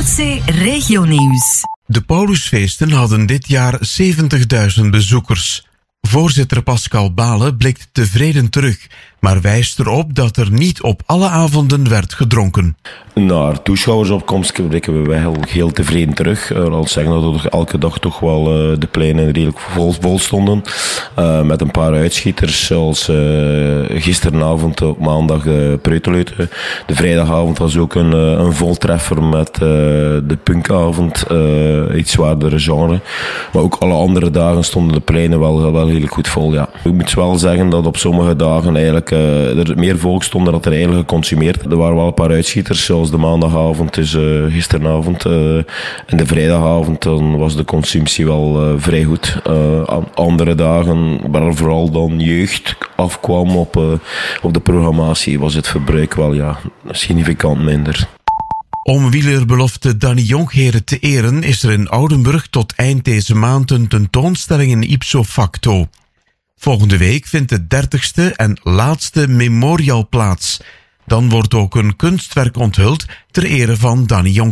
Noordzee Regionieuws. De Paulusfeesten hadden dit jaar 70.000 bezoekers. Voorzitter Pascal Balen blikt tevreden terug, maar wijst erop dat er niet op alle avonden werd gedronken. Naar toeschouwersopkomst blikken we wel heel tevreden terug. Al zeggen dat er elke dag toch wel de pleinen redelijk vol stonden. Met een paar uitschieters, zoals gisteravond op maandag Preuteluiten. De vrijdagavond was ook een voltreffer met de punkavond, iets zwaardere genre. Maar ook alle andere dagen stonden de pleinen wel heel goed vol. Ja. Ik moet wel zeggen dat op sommige dagen eigenlijk er meer volk stond dan dat er eigenlijk geconsumeerd. Er waren wel een paar uitschieters, zoals de maandagavond, dus gisteravond. En de vrijdagavond dan was de consumptie wel vrij goed. Andere dagen, waar vooral dan jeugd afkwam op de programmatie, was het verbruik wel significant minder. Om wielerbelofte Danny Jongheren te eren is er in Oudenburg tot eind deze maand een tentoonstelling in ipso facto. Volgende week vindt de 30ste en laatste memorial plaats. Dan wordt ook een kunstwerk onthuld ter ere van Danny Jongheren.